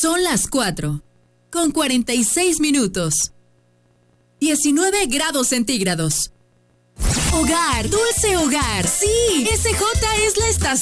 Son las 4:46. 19 grados centígrados. Hogar, dulce hogar. Sí, SJ es la estación